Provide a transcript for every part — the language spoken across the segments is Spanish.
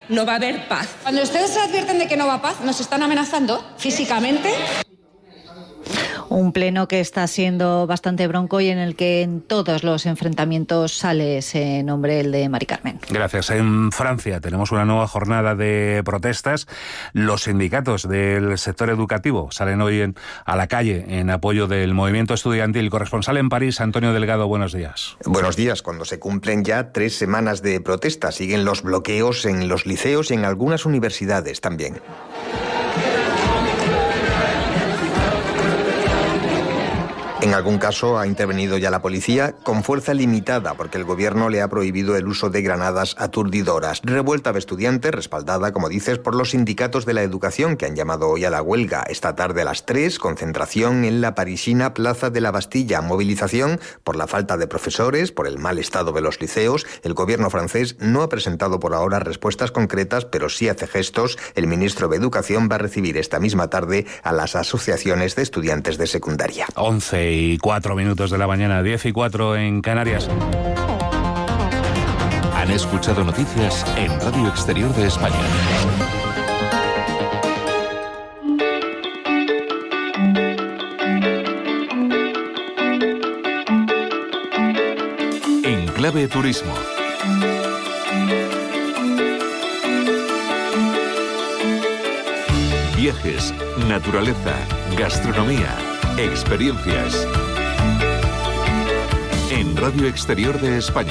no va a haber paz. Cuando ustedes se advierten de que no va a paz, nos están amenazando físicamente. Un pleno que está siendo bastante bronco y en el que en todos los enfrentamientos sale ese nombre, el de Mari Carmen. Gracias. En Francia tenemos una nueva jornada de protestas. Los sindicatos del sector educativo salen hoy a la calle en apoyo del movimiento estudiantil. Corresponsal en París, Antonio Delgado, buenos días. Buenos días. Cuando se cumplen ya 3 semanas de protesta, siguen los bloqueos en los liceos y en algunas universidades también. En algún caso ha intervenido ya la policía con fuerza limitada porque el gobierno le ha prohibido el uso de granadas aturdidoras. Revuelta de estudiantes respaldada, como dices, por los sindicatos de la educación que han llamado hoy a la huelga. Esta tarde a las 3, concentración en la parisina Plaza de la Bastilla. Movilización por la falta de profesores, por el mal estado de los liceos. El gobierno francés no ha presentado por ahora respuestas concretas, pero sí hace gestos. El ministro de Educación va a recibir esta misma tarde a las asociaciones de estudiantes de secundaria. 11:04 de la mañana, 10:04 en Canarias. Han escuchado noticias en Radio Exterior de España. En Clave Turismo. Viajes, naturaleza, gastronomía, experiencias. En Radio Exterior de España.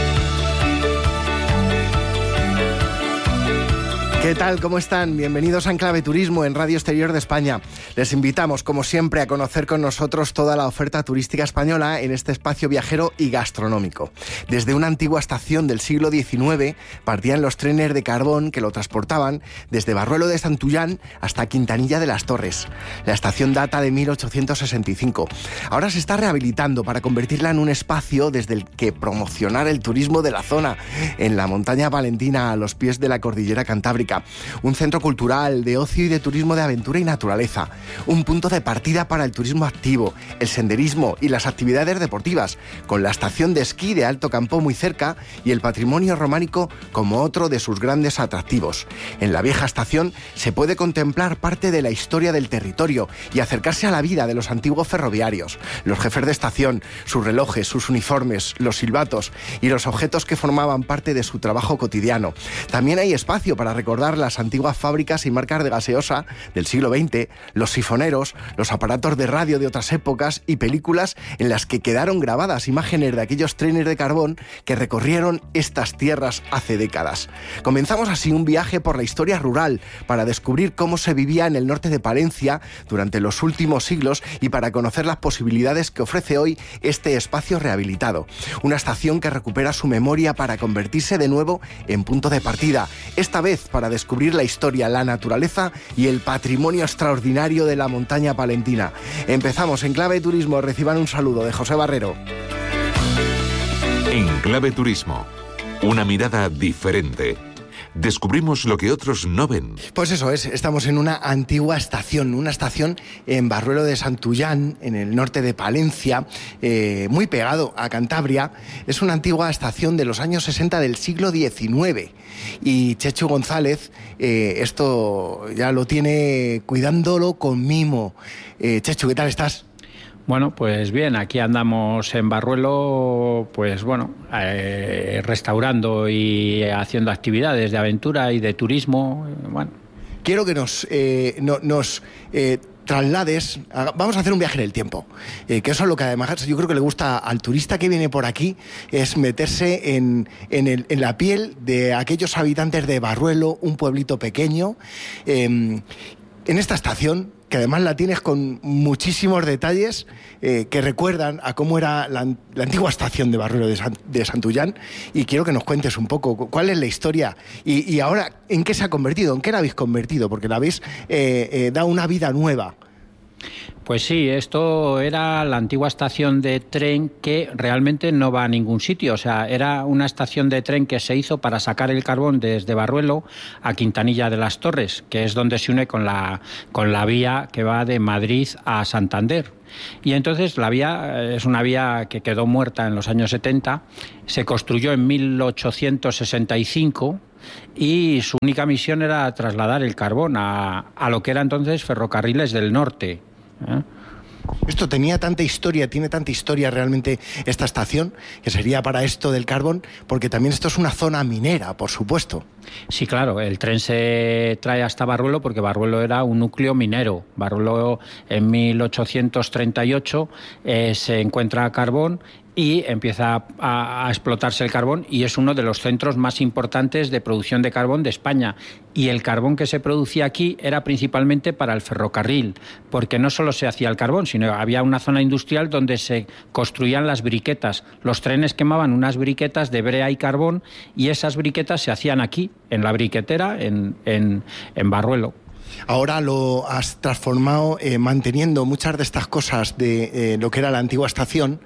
¿Qué tal? ¿Cómo están? Bienvenidos a Enclave Turismo en Radio Exterior de España. Les invitamos, como siempre, a conocer con nosotros toda la oferta turística española en este espacio viajero y gastronómico. Desde una antigua estación del siglo XIX partían los trenes de carbón que lo transportaban desde Barruelo de Santullán hasta Quintanilla de las Torres. La estación data de 1865. Ahora se está rehabilitando para convertirla en un espacio desde el que promocionar el turismo de la zona, en la montaña palentina a los pies de la cordillera cantábrica. Un centro cultural, de ocio y de turismo de aventura y naturaleza. Un punto de partida para el turismo activo, el senderismo y las actividades deportivas, con la estación de esquí de Alto Campo muy cerca y el patrimonio románico como otro de sus grandes atractivos. En la vieja estación se puede contemplar parte de la historia del territorio y acercarse a la vida de los antiguos ferroviarios, los jefes de estación, sus relojes, sus uniformes, los silbatos y los objetos que formaban parte de su trabajo cotidiano. También hay espacio para recordar las antiguas fábricas y marcas de gaseosa del siglo XX, los sifoneros, los aparatos de radio de otras épocas y películas en las que quedaron grabadas imágenes de aquellos trenes de carbón que recorrieron estas tierras hace décadas. Comenzamos así un viaje por la historia rural para descubrir cómo se vivía en el norte de Palencia durante los últimos siglos y para conocer las posibilidades que ofrece hoy este espacio rehabilitado. Una estación que recupera su memoria para convertirse de nuevo en punto de partida, esta vez para descubrir la historia, la naturaleza y el patrimonio extraordinario de la montaña palentina. Empezamos en Clave Turismo. Reciban un saludo de José Barrero. En Clave Turismo, una mirada diferente. Descubrimos lo que otros no ven. Pues eso es, estamos en una antigua estación, una estación en Barruelo de Santullán, en el norte de Palencia, muy pegado a Cantabria. Es una antigua estación de los años 60 del siglo XIX. Y Chechu González, esto ya lo tiene cuidándolo con mimo. Chechu, ¿qué tal estás? Bueno, pues bien, aquí andamos en Barruelo, pues bueno, restaurando y haciendo actividades de aventura y de turismo, bueno. Quiero que nos traslades, vamos a hacer un viaje en el tiempo, que eso es lo que además yo creo que le gusta al turista que viene por aquí, es meterse en la piel de aquellos habitantes de Barruelo, un pueblito pequeño, en esta estación, que además la tienes con muchísimos detalles que recuerdan a cómo era la antigua estación de Barruelo de Santullán, y quiero que nos cuentes un poco cuál es la historia y ahora en qué se ha convertido, en qué la habéis convertido, porque la habéis dado una vida nueva. Pues sí, esto era la antigua estación de tren que realmente no va a ningún sitio. O sea, era una estación de tren que se hizo para sacar el carbón desde Barruelo a Quintanilla de las Torres, que es donde se une con la vía que va de Madrid a Santander. Y entonces la vía es una vía que quedó muerta en los años 70, se construyó en 1865 y su única misión era trasladar el carbón a lo que era entonces Ferrocarriles del Norte. Esto tiene tanta historia realmente esta estación, que sería para esto del carbón, porque también esto es una zona minera, por supuesto. Sí, claro, el tren se trae hasta Barruelo porque Barruelo era un núcleo minero. Barruelo en 1838 se encuentra carbón y empieza a explotarse el carbón y es uno de los centros más importantes de producción de carbón de España. Y el carbón que se producía aquí era principalmente para el ferrocarril, porque no solo se hacía el carbón, sino había una zona industrial donde se construían las briquetas. Los trenes quemaban unas briquetas de brea y carbón y esas briquetas se hacían aquí, en la briquetera, en Barruelo. Ahora lo has transformado, manteniendo muchas de estas cosas de lo que era la antigua estación,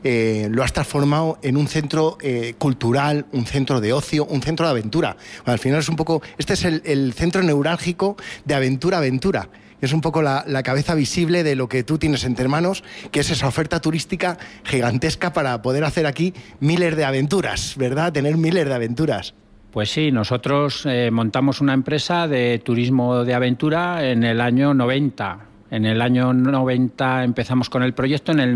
lo has transformado en un centro cultural, un centro de ocio, un centro de aventura. Bueno, al final es un poco, este es el centro neurálgico de Aventura. Es un poco la cabeza visible de lo que tú tienes entre manos, que es esa oferta turística gigantesca para poder hacer aquí miles de aventuras, ¿verdad? Tener miles de aventuras. Pues sí, nosotros montamos una empresa de turismo de aventura en el año 90. En el año 90 empezamos con el proyecto, en el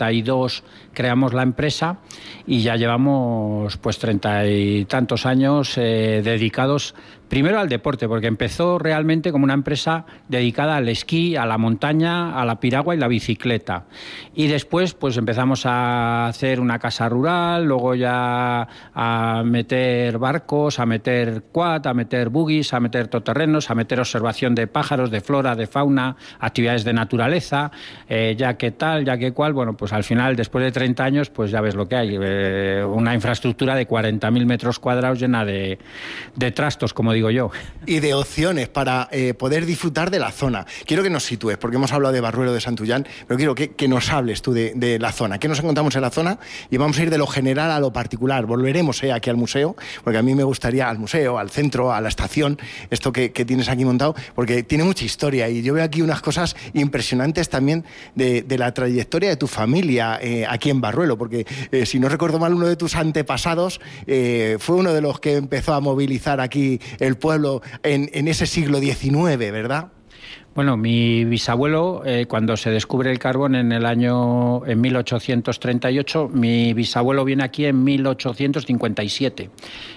92 creamos la empresa y ya llevamos pues 30 y tantos años dedicados primero al deporte, porque empezó realmente como una empresa dedicada al esquí, a la montaña, a la piragua y la bicicleta. Y después pues empezamos a hacer una casa rural, luego ya a meter barcos, a meter quad, a meter buggies, a meter todoterrenos, a meter observación de pájaros, de flora, de fauna, actividades de naturaleza, ya que tal, ya que cual. Bueno, pues al final, después de 30 años, pues ya ves lo que hay, una infraestructura de 40.000 metros cuadrados llena de trastos, como digo yo. Y de opciones para poder disfrutar de la zona. Quiero que nos sitúes, porque hemos hablado de Barruelo, de Santullán, pero quiero que nos hables tú de la zona. ¿Qué nos encontramos en la zona? Y vamos a ir de lo general a lo particular. Volveremos aquí al museo, porque a mí me gustaría, al museo, al centro, a la estación, esto que tienes aquí montado, porque tiene mucha historia y yo veo aquí unas cosas impresionantes también de la trayectoria de tu familia aquí en Barruelo, porque si no recuerdo mal, uno de tus antepasados fue uno de los que empezó a movilizar aquí el pueblo en ese siglo XIX, ¿verdad? Bueno, mi bisabuelo, cuando se descubre el carbón en 1838, mi bisabuelo viene aquí en 1857.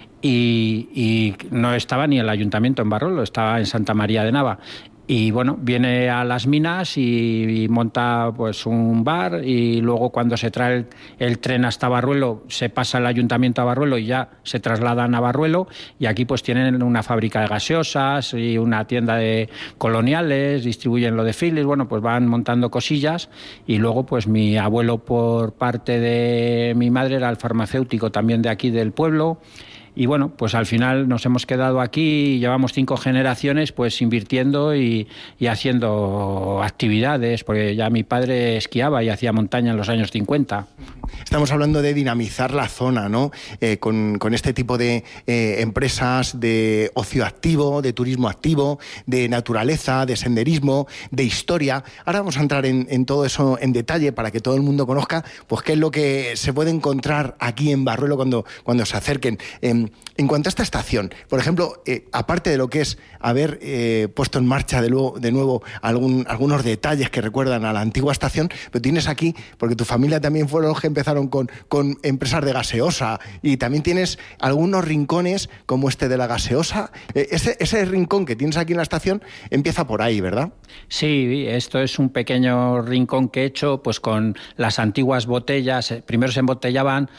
Y no estaba ni el ayuntamiento en Barruelo, estaba en Santa María de Nava. Y bueno, viene a las minas y monta pues un bar, y luego cuando se trae el tren hasta Barruelo se pasa el ayuntamiento a Barruelo y ya se trasladan a Barruelo, y aquí pues tienen una fábrica de gaseosas y una tienda de coloniales, distribuyen lo de Philips, bueno, pues van montando cosillas. Y luego pues mi abuelo por parte de mi madre era el farmacéutico también de aquí del pueblo. Y bueno, pues al final nos hemos quedado aquí y llevamos 5 generaciones pues invirtiendo y haciendo actividades, porque ya mi padre esquiaba y hacía montaña en los años 50. Estamos hablando de dinamizar la zona, ¿no? Con este tipo de empresas de ocio activo, de turismo activo, de naturaleza, de senderismo, de historia. Ahora vamos a entrar en todo eso en detalle para que todo el mundo conozca pues qué es lo que se puede encontrar aquí en Barruelo cuando se acerquen. En cuanto a esta estación, por ejemplo, aparte de lo que es haber puesto en marcha de nuevo algunos detalles que recuerdan a la antigua estación, pero tienes aquí, porque tu familia también fueron los que empezaron con empresas de gaseosa, y también tienes algunos rincones como este de la gaseosa. Ese rincón que tienes aquí en la estación empieza por ahí, ¿verdad? Sí, esto es un pequeño rincón que he hecho pues con las antiguas botellas. Primero se embotellaban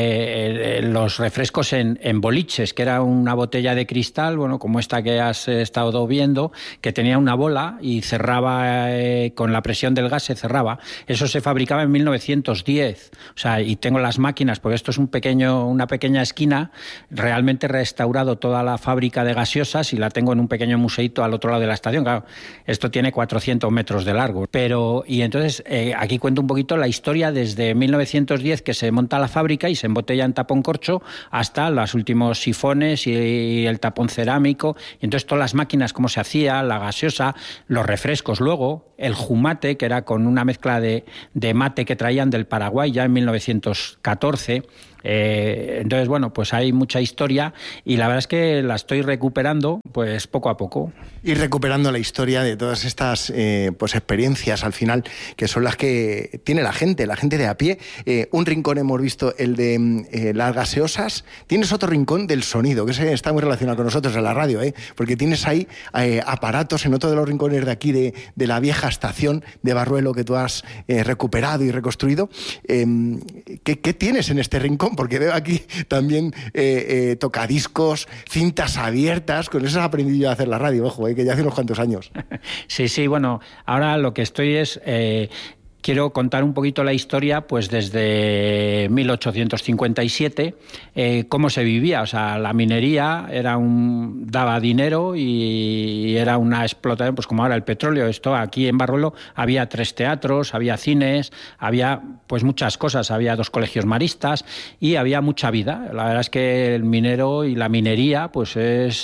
los refrescos en boliches, que era una botella de cristal, bueno, como esta que has estado viendo, que tenía una bola y cerraba, con la presión del gas se cerraba. Eso se fabricaba en 1910. O sea, y tengo las máquinas, porque esto es una pequeña esquina, realmente restaurado toda la fábrica de gaseosas, y la tengo en un pequeño museíto al otro lado de la estación. Claro, esto tiene 400 metros de largo. Y entonces aquí cuento un poquito la historia desde 1910, que se monta la fábrica y se embotella en tapón corcho, hasta los últimos sifones y el tapón cerámico. Y entonces todas las máquinas, cómo se hacía, la gaseosa, los refrescos. Luego el jumate, que era con una mezcla de mate que traían del Paraguay ya en 1914. Entonces, bueno, pues hay mucha historia y la verdad es que la estoy recuperando pues poco a poco. Y recuperando la historia de todas estas pues experiencias al final, que son las que tiene la gente de a pie. Un rincón hemos visto, el de las gaseosas. Tienes otro rincón del sonido, que está muy relacionado con nosotros en la radio, porque tienes ahí aparatos en otro de los rincones de aquí, de la vieja estación de Barruelo que tú has recuperado y reconstruido. ¿Qué tienes en este rincón? Porque veo aquí también tocadiscos, cintas abiertas. Con eso has aprendido yo a hacer la radio, ojo, que ya hace unos cuantos años. Sí, bueno, ahora lo que estoy es... Quiero contar un poquito la historia, pues desde 1857, cómo se vivía. O sea, la minería daba dinero y era una explotación, pues como ahora el petróleo. Esto aquí en Barruelo había 3 teatros, había cines, había pues muchas cosas, había 2 colegios maristas y había mucha vida. La verdad es que el minero y la minería, pues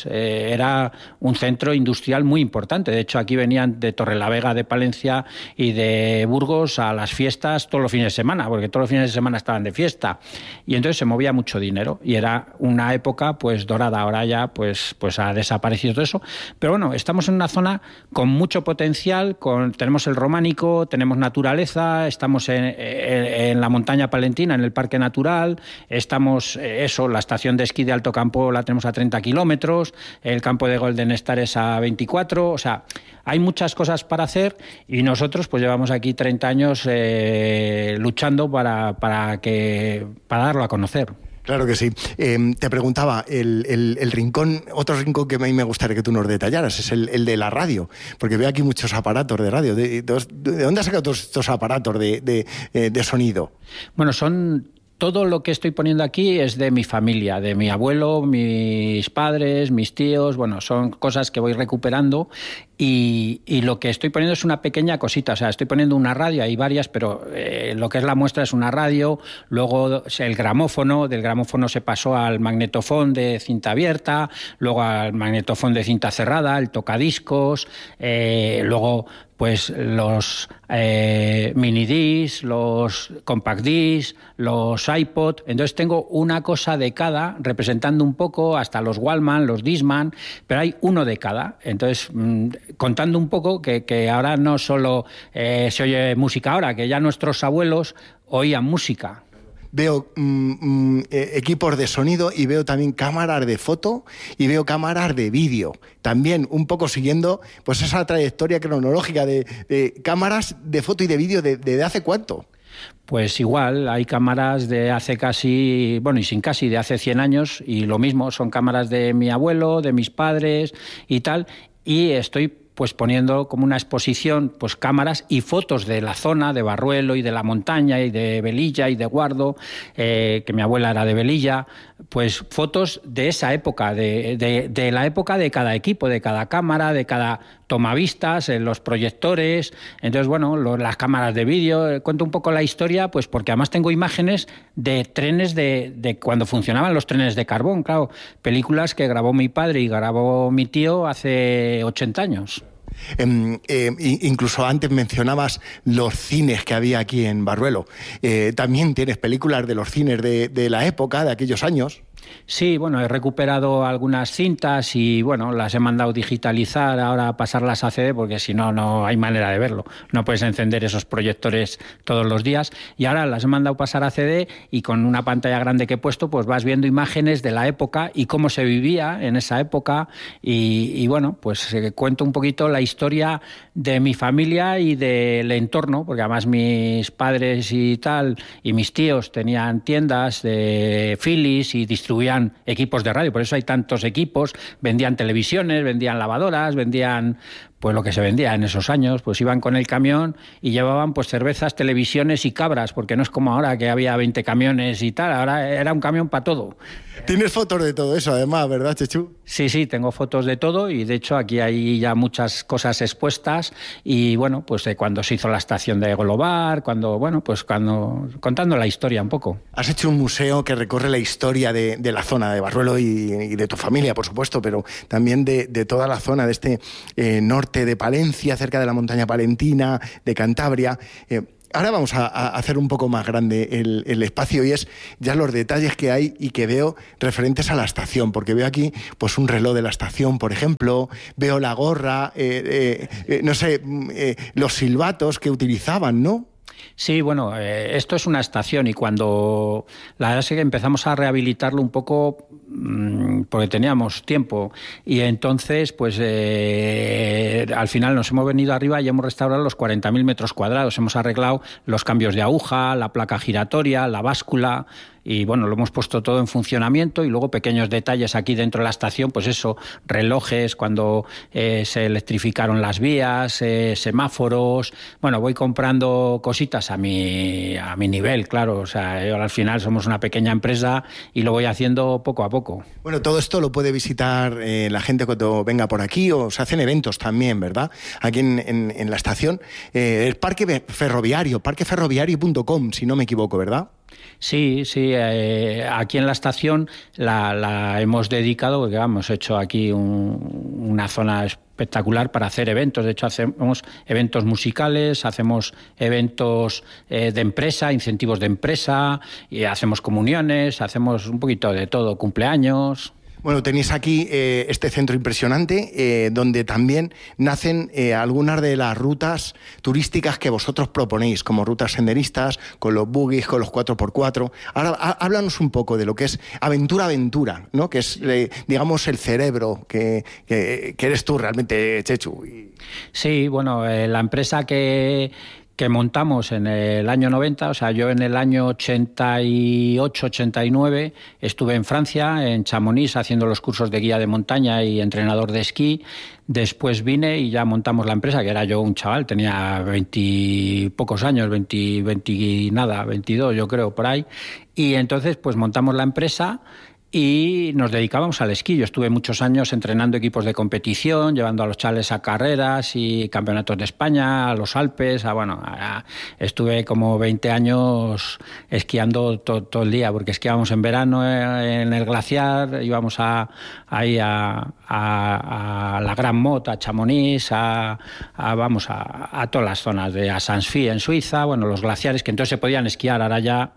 era un centro industrial muy importante. De hecho, aquí venían de Torrelavega, de Palencia y de Burgos a las fiestas todos los fines de semana, porque todos los fines de semana estaban de fiesta, y entonces se movía mucho dinero y era una época pues dorada. Ahora ya pues ha desaparecido todo eso, pero bueno, estamos en una zona con mucho potencial, tenemos el románico, tenemos naturaleza, estamos en la montaña palentina, en el parque natural, estamos la estación de esquí de Alto Campo la tenemos a 30 kilómetros, el campo de Golden Star es a 24, o sea, hay muchas cosas para hacer y nosotros pues llevamos aquí 30 años luchando para darlo a conocer. Claro que sí. Te preguntaba, el rincón, otro rincón que a mí me gustaría que tú nos detallaras, es el de la radio, porque veo aquí muchos aparatos de radio. ¿De dónde has sacado todos estos aparatos de sonido? Bueno, todo lo que estoy poniendo aquí es de mi familia, de mi abuelo, mis padres, mis tíos. Bueno, son cosas que voy recuperando y lo que estoy poniendo es una pequeña cosita. O sea, estoy poniendo una radio, hay varias, pero lo que es la muestra es una radio. Luego el gramófono, del gramófono se pasó al magnetofón de cinta abierta, luego al magnetofón de cinta cerrada, el tocadiscos, luego pues los mini discs, los compact discs, los iPod. Entonces tengo una cosa de cada, representando un poco, hasta los Walkman, los Discman, pero hay uno de cada. Entonces, contando un poco que ahora no solo se oye música ahora, que ya nuestros abuelos oían música. Veo equipos de sonido y veo también cámaras de foto y veo cámaras de vídeo. También un poco siguiendo pues esa trayectoria cronológica de cámaras de foto y de vídeo de hace cuánto. Pues igual, hay cámaras de hace casi, bueno, y sin casi, de hace 100 años, y lo mismo, son cámaras de mi abuelo, de mis padres y tal, y estoy pues poniendo como una exposición pues cámaras y fotos de la zona de Barruelo y de la montaña y de Velilla y de Guardo, que mi abuela era de Velilla, pues fotos de esa época, de la época de cada equipo, de cada cámara, de cada tomavistas, los proyectores. Entonces, bueno, las cámaras de vídeo, cuento un poco la historia, pues porque además tengo imágenes de trenes de cuando funcionaban los trenes de carbón, claro, películas que grabó mi padre y grabó mi tío hace 80 años. Incluso antes mencionabas los cines que había aquí en Barruelo. También tienes películas de los cines de la época, de aquellos años. Sí, bueno, he recuperado algunas cintas y, bueno, las he mandado digitalizar, ahora pasarlas a CD, porque si no, no hay manera de verlo. No puedes encender esos proyectores todos los días. Y ahora las he mandado pasar a CD y con una pantalla grande que he puesto, pues vas viendo imágenes de la época y cómo se vivía en esa época. Y bueno, pues cuento un poquito la historia de mi familia y del entorno, porque además mis padres y tal, y mis tíos tenían tiendas de Philips y distribuían equipos de radio, por eso hay tantos equipos, vendían televisiones, vendían lavadoras, vendían pues lo que se vendía en esos años, pues iban con el camión y llevaban pues cervezas, televisiones y cabras, porque no es como ahora que había 20 camiones y tal, ahora era un camión para todo. Tienes fotos de todo eso además, ¿verdad, Chechu? Sí, tengo fotos de todo y de hecho aquí hay ya muchas cosas expuestas y bueno, pues de cuando se hizo la estación de Golobar, cuando contando la historia un poco. Has hecho un museo que recorre la historia de la zona de Barruelo y de tu familia, por supuesto, pero también de toda la zona de este norte de Palencia, cerca de la montaña palentina, de Cantabria. Ahora vamos a hacer un poco más grande el espacio, y es ya los detalles que hay y que veo referentes a la estación, porque veo aquí pues un reloj de la estación, por ejemplo, veo la gorra, no sé, los silbatos que utilizaban, ¿no? Sí, bueno, esto es una estación, y cuando la verdad es que empezamos a rehabilitarlo un poco porque teníamos tiempo, y entonces pues al final nos hemos venido arriba y hemos restaurado los 40.000 metros cuadrados, hemos arreglado los cambios de aguja, la placa giratoria, la báscula, y bueno, lo hemos puesto todo en funcionamiento, y luego pequeños detalles aquí dentro de la estación, pues eso, relojes cuando se electrificaron las vías, semáforos, bueno, voy comprando cositas a mi nivel, claro, o sea, yo al final somos una pequeña empresa y lo voy haciendo poco a poco. Bueno, todo esto lo puede visitar la gente cuando venga por aquí, o se hacen eventos también, ¿verdad? Aquí en la estación, el parque ferroviario, parqueferroviario.com, si no me equivoco, ¿verdad? Sí, aquí en la estación la hemos dedicado, porque hemos hecho aquí una zona espectacular para hacer eventos. De hecho, hacemos eventos musicales, hacemos eventos de empresa, incentivos de empresa, y hacemos comuniones, hacemos un poquito de todo, cumpleaños. Bueno, tenéis aquí este centro impresionante donde también nacen algunas de las rutas turísticas que vosotros proponéis, como rutas senderistas, con los buggies, con los 4x4. Ahora, háblanos un poco de lo que es Aventura, ¿no? Que es, digamos, el cerebro que eres tú realmente, Chechu. Sí, bueno, la empresa que montamos en el año 90, o sea, yo en el año 88, 89 estuve en Francia, en Chamonix, haciendo los cursos de guía de montaña y entrenador de esquí. Después vine y ya montamos la empresa, que era yo un chaval, tenía 20 pocos años, 22 yo creo, por ahí. Y entonces pues montamos la empresa y nos dedicábamos al esquí. Yo estuve muchos años entrenando equipos de competición, llevando a los chavales a carreras y campeonatos de España, a los Alpes, estuve como 20 años esquiando todo el día, porque esquiábamos en verano en el glaciar, íbamos ahí a la Gran Mot, a Chamonix, a todas las zonas a Sansfi en Suiza, bueno, los glaciares que entonces se podían esquiar, ahora ya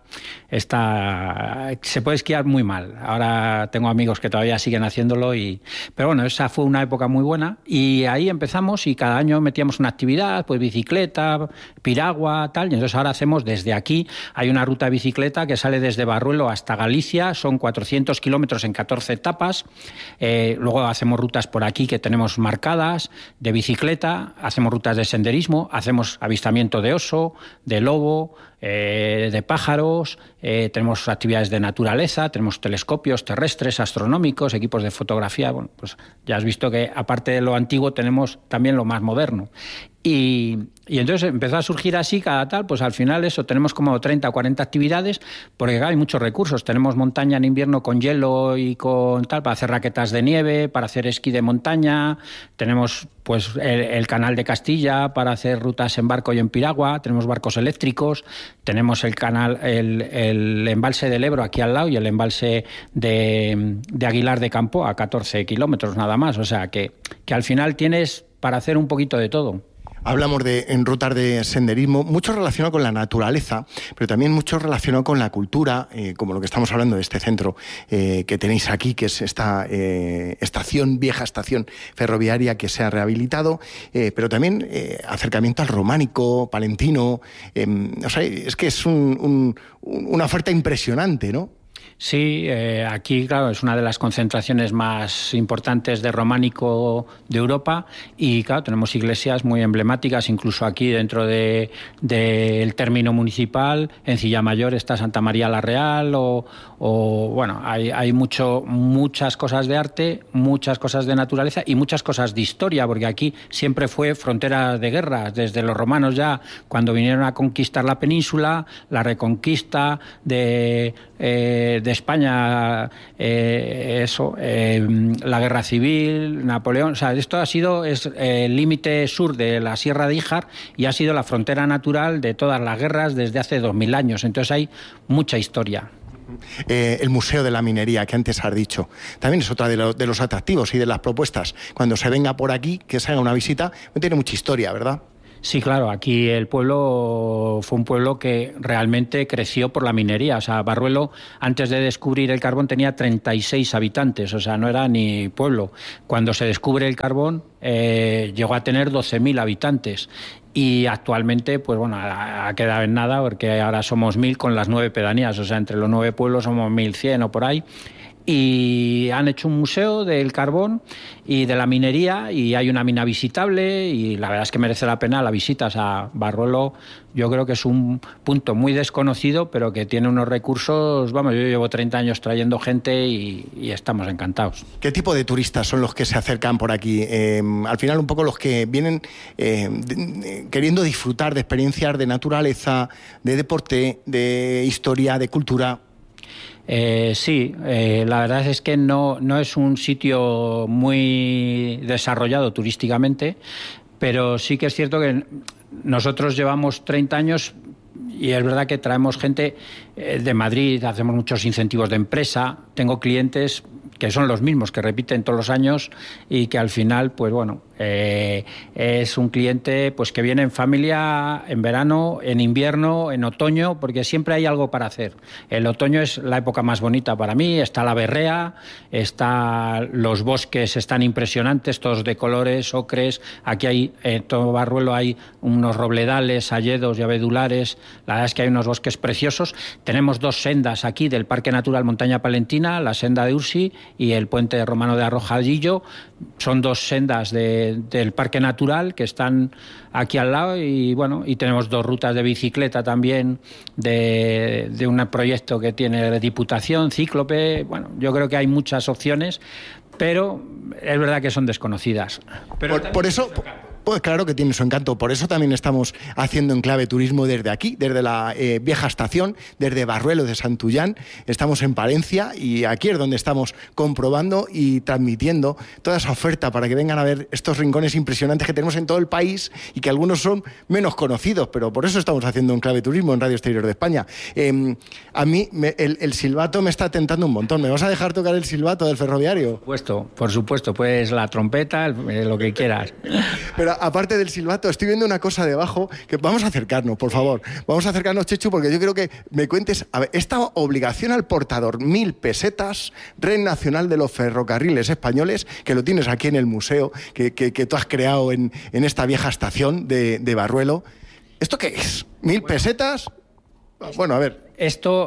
se puede esquiar muy mal. Ahora tengo amigos que todavía siguen haciéndolo, pero bueno, esa fue una época muy buena, y ahí empezamos, y cada año metíamos una actividad, pues bicicleta, piragua, tal, y entonces ahora hacemos desde aquí, hay una ruta de bicicleta que sale desde Barruelo hasta Galicia, son 400 kilómetros en 14 etapas, luego hacemos rutas por aquí que tenemos marcadas, de bicicleta, hacemos rutas de senderismo, hacemos avistamiento de oso, de lobo, de pájaros, tenemos actividades de naturaleza, tenemos telescopios terrestres, astronómicos, equipos de fotografía. Bueno, pues ya has visto que aparte de lo antiguo tenemos también lo más moderno. Y entonces empezó a surgir así cada tal, pues al final eso, tenemos como 30 o 40 actividades, porque hay muchos recursos. Tenemos montaña en invierno con hielo y con tal, para hacer raquetas de nieve, para hacer esquí de montaña, tenemos pues el canal de Castilla para hacer rutas en barco y en piragua, tenemos barcos eléctricos, tenemos el embalse del Ebro aquí al lado y el embalse de Aguilar de Campo a 14 kilómetros nada más, o sea que al final tienes para hacer un poquito de todo. Hablamos en rutas de senderismo, mucho relacionado con la naturaleza, pero también mucho relacionado con la cultura, como lo que estamos hablando de este centro que tenéis aquí, que es esta vieja estación ferroviaria que se ha rehabilitado, pero también acercamiento al románico, palentino, o sea, es que es una oferta impresionante, ¿no? Sí, aquí, claro, es una de las concentraciones más importantes de románico de Europa y, claro, tenemos iglesias muy emblemáticas, incluso aquí dentro del término municipal, en Cilla Mayor está Santa María la Real bueno, hay muchas cosas de arte, muchas cosas de naturaleza y muchas cosas de historia, porque aquí siempre fue frontera de guerras, desde los romanos ya, cuando vinieron a conquistar la península, la reconquista de España, la guerra civil, Napoleón, o sea, esto es el límite sur de la Sierra de Híjar y ha sido la frontera natural de todas las guerras desde hace 2000 años, entonces hay mucha historia. El Museo de la Minería, que antes has dicho, también es otra de los atractivos y de las propuestas. Cuando se venga por aquí, que se haga una visita, tiene mucha historia, ¿verdad? Sí, claro, aquí el pueblo fue un pueblo que realmente creció por la minería. O sea, Barruelo, antes de descubrir el carbón, tenía 36 habitantes, o sea, no era ni pueblo. Cuando se descubre el carbón, llegó a tener 12.000 habitantes. Y actualmente, pues bueno, ha quedado en nada, porque ahora somos 1.000 con las 9 pedanías, o sea, entre los 9 pueblos somos 1.100 o por ahí. Y han hecho un museo del carbón y de la minería, y hay una mina visitable, y la verdad es que merece la pena la visita. O sea, Barruelo yo creo que es un punto muy desconocido, pero que tiene unos recursos. Vamos, yo llevo 30 años trayendo gente y estamos encantados. ¿Qué tipo de turistas son los que se acercan por aquí? Al final, un poco los que vienen queriendo disfrutar de experiencias de naturaleza, de deporte, de historia, de cultura. Sí, la verdad es que no es un sitio muy desarrollado turísticamente, pero sí que es cierto que nosotros llevamos 30 años y es verdad que traemos gente de Madrid, hacemos muchos incentivos de empresa, tengo clientes que son los mismos, que repiten todos los años y que al final, pues bueno, es un cliente pues que viene en familia, en verano, en invierno, en otoño, porque siempre hay algo para hacer. El otoño es la época más bonita para mí, está la berrea, los bosques están impresionantes, todos de colores, ocres, aquí hay, en todo Barruelo hay unos robledales, hayedos y abedulares, la verdad es que hay unos bosques preciosos. Tenemos 2 sendas aquí del Parque Natural Montaña Palentina, la senda de Ursi y el puente romano de Arrojadillo. Son 2 sendas del Parque Natural que están aquí al lado, y bueno, y tenemos 2 rutas de bicicleta también de un proyecto que tiene la Diputación, Cíclope. Bueno, yo creo que hay muchas opciones, pero es verdad que son desconocidas. Pero por eso... Pues claro que tiene su encanto, por eso también estamos haciendo Enclave Turismo desde aquí, desde la vieja estación, desde Barruelo de Santullán. Estamos en Palencia y aquí es donde estamos comprobando y transmitiendo toda esa oferta para que vengan a ver estos rincones impresionantes que tenemos en todo el país y que algunos son menos conocidos, pero por eso estamos haciendo Enclave Turismo en Radio Exterior de España. A mí el silbato me está tentando un montón. ¿Me vas a dejar tocar el silbato del ferroviario? Por supuesto, pues la trompeta, lo que quieras. Pero aparte del silbato, estoy viendo una cosa debajo que vamos a acercarnos, por favor. Vamos a acercarnos, Chechu, porque yo quiero que me cuentes, a ver, esta obligación al portador, 1.000 pesetas, Red Nacional de los Ferrocarriles Españoles, que lo tienes aquí en el museo, que tú has creado en esta vieja estación de Barruelo. ¿Esto qué es? ¿1.000 pesetas? Bueno, a ver. Esto,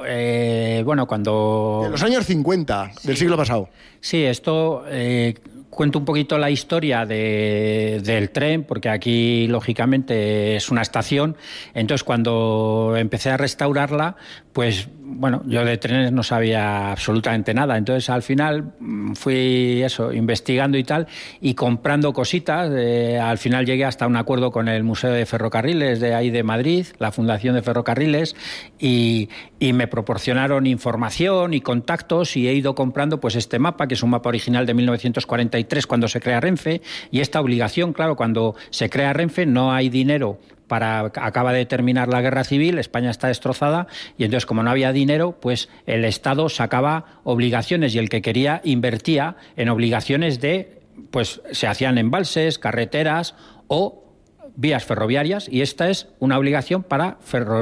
cuando... De los años 50 del siglo pasado. Sí, esto... Cuento un poquito la historia del tren, porque aquí, lógicamente, es una estación. Entonces, cuando empecé a restaurarla, pues, bueno, yo de trenes no sabía absolutamente nada. Entonces, al final, fui investigando y tal, y comprando cositas. Al final llegué hasta un acuerdo con el Museo de Ferrocarriles de ahí de Madrid, la Fundación de Ferrocarriles, y me proporcionaron información y contactos, y he ido comprando pues este mapa, que es un mapa original de 1943, cuando se crea Renfe, y esta obligación, claro, cuando se crea Renfe no hay dinero acaba de terminar la guerra civil, España está destrozada, y entonces como no había dinero, pues el Estado sacaba obligaciones, y el que quería invertía en obligaciones pues se hacían embalses, carreteras o vías ferroviarias, y esta es una obligación para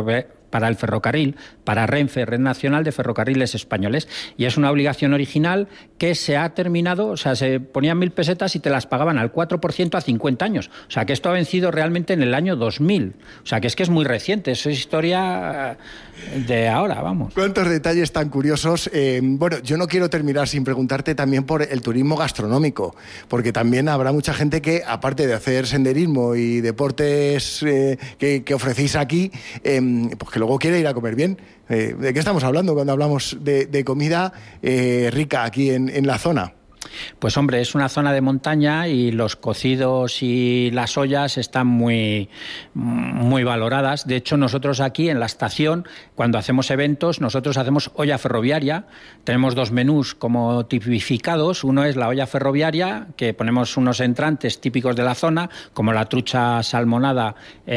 el ferrocarril, para Renfe, Red Nacional de Ferrocarriles Españoles. Y es una obligación original que se ha terminado, o sea, se ponían 1.000 pesetas y te las pagaban al 4% a 50 años. O sea, que esto ha vencido realmente en el año 2000. O sea, que es muy reciente, es historia de ahora, vamos. ¿Cuántos detalles tan curiosos? Bueno, yo no quiero terminar sin preguntarte también por el turismo gastronómico, porque también habrá mucha gente que, aparte de hacer senderismo y deportes que ofrecéis aquí, pues que luego quiere ir a comer bien. ¿De qué estamos hablando cuando hablamos de comida rica aquí en la zona? Pues hombre, es una zona de montaña y los cocidos y las ollas están muy valoradas. De hecho, nosotros aquí en la estación, cuando hacemos eventos, nosotros hacemos olla ferroviaria. Tenemos 2 menús como tipificados. Uno es la olla ferroviaria, que ponemos unos entrantes típicos de la zona, como la trucha salmonada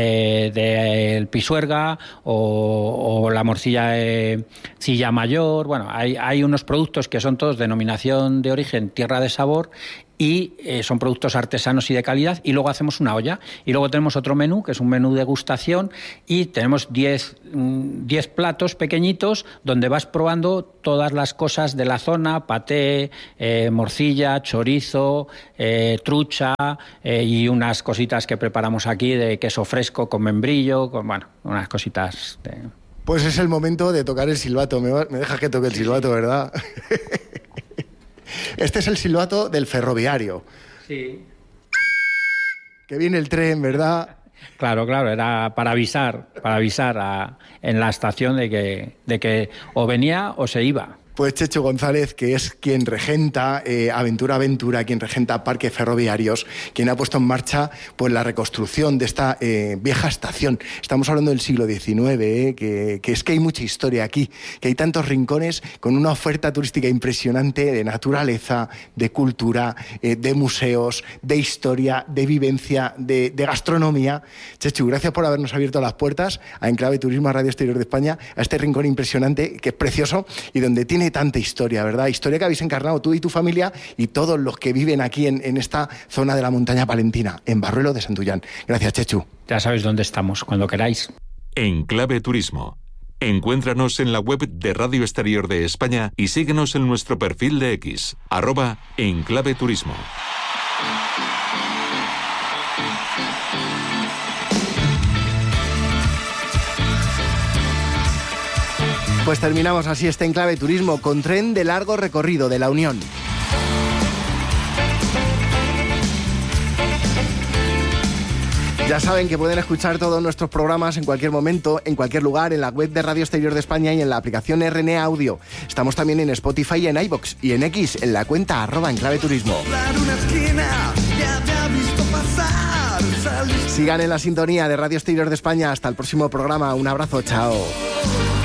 del Pisuerga o la morcilla de Cilla Mayor. Bueno, hay unos productos que son todos denominación de origen Tierra de Sabor, y son productos artesanos y de calidad, y luego hacemos una olla. Y luego tenemos otro menú, que es un menú degustación, y tenemos 10 platos pequeñitos donde vas probando todas las cosas de la zona: paté, morcilla, chorizo, trucha, y unas cositas que preparamos aquí de queso fresco con membrillo, bueno, unas cositas de... Pues es el momento de tocar el silbato. Me dejas que toque el silbato, ¿verdad? Este es el silbato del ferroviario. Sí. Que viene el tren, ¿verdad? Claro, era para avisar en la estación de que o venía o se iba. Pues Chechu González, que es quien regenta Aventura, quien regenta Parques Ferroviarios, quien ha puesto en marcha pues la reconstrucción de esta vieja estación. Estamos hablando del siglo XIX, que es que hay mucha historia aquí, que hay tantos rincones con una oferta turística impresionante de naturaleza, de cultura, de museos, de historia, de vivencia, de gastronomía. Chechu, gracias por habernos abierto las puertas a Enclave Turismo, a Radio Exterior de España, a este rincón impresionante, que es precioso y donde tiene tanta historia, ¿verdad? Historia que habéis encarnado tú y tu familia y todos los que viven aquí en esta zona de la montaña palentina, en Barruelo de Santullán. Gracias, Chechu. Ya sabéis dónde estamos, cuando queráis. Enclave Turismo. Encuéntranos en la web de Radio Exterior de España y síguenos en nuestro perfil de X, @Enclave Turismo. Pues terminamos así este Enclave Turismo con tren de largo recorrido de la Unión. Ya saben que pueden escuchar todos nuestros programas en cualquier momento, en cualquier lugar, en la web de Radio Exterior de España y en la aplicación RNA Audio. Estamos también en Spotify y en iVoox y en X, en la cuenta @Enclave Turismo. Sigan en la sintonía de Radio Exterior de España. Hasta el próximo programa. Un abrazo, chao.